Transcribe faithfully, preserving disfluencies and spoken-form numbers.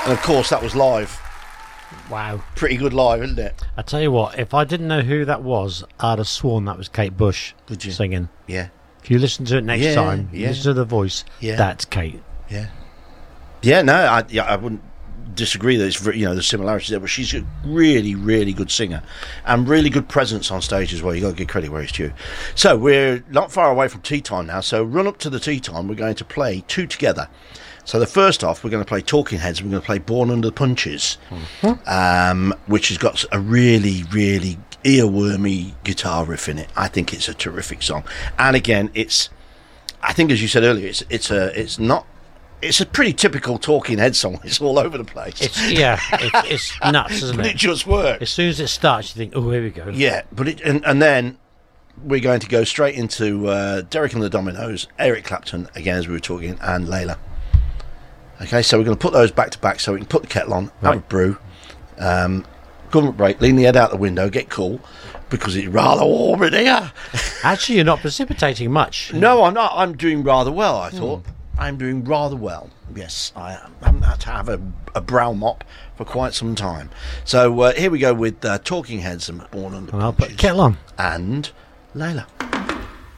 And of course, that was live. Wow. Pretty good live, isn't it? I tell you what, if I didn't know who that was, I'd have sworn that was Kate Bush Would you? singing. Yeah. If you listen to it next Yeah, time, yeah. listen to the voice, Yeah. that's Kate. Yeah. Yeah, no, I, yeah, I wouldn't disagree that it's, ver- you know, the similarities there, but she's a really, really good singer and really good presence on stage as well. You've got to give credit where it's due. So we're not far away from tea time now, so run up to the tea time. We're going to play two together. So the first off, we're going to play Talking Heads, and we're going to play Born Under the Punches, mm-hmm. um, which has got a really, really earwormy guitar riff in it. I think it's a terrific song. And again, it's, I think as you said earlier, it's it's a it's not, it's a pretty typical Talking Head song. It's all over the place. It's, yeah, it's, it's nuts, isn't but it? it just works. As soon as it starts, you think, oh, here we go. Yeah, but it, and, and then we're going to go straight into uh, Derek and the Dominoes, Eric Clapton, again, as we were talking, and Layla. Okay, so we're going to put those back to back so we can put the kettle on, have Right. a brew, um, government break, lean the head out the window, get cool, because it's rather warm in here. Actually, you're not precipitating much. No, I'm not. I'm doing rather well, I thought. Mm. I'm doing rather well. Yes, I am. I haven't had to have a, a brow mop for quite some time. So uh, here we go with uh, Talking Heads and Born Under And I'll put the Punches kettle on. and Layla.